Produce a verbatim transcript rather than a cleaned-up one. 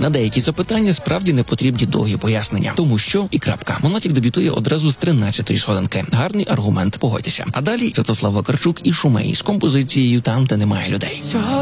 На деякі запитання справді не потрібні довгі пояснення. Тому що і крапка. Монатік дебютує одразу з тринадцятої сходинки. Гарний аргумент, погодьтеся. А далі Святослав Вакарчук і Шумей з композицією «Там, де немає людей».